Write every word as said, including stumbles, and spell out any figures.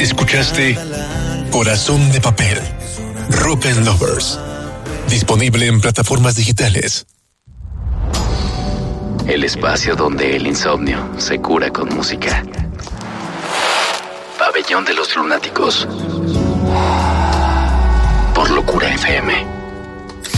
Escuchaste Corazón de Papel, Rock and Lovers. Disponible en plataformas digitales. El espacio donde el insomnio se cura con música. Pabellón de los Lunáticos. Por Locura F M.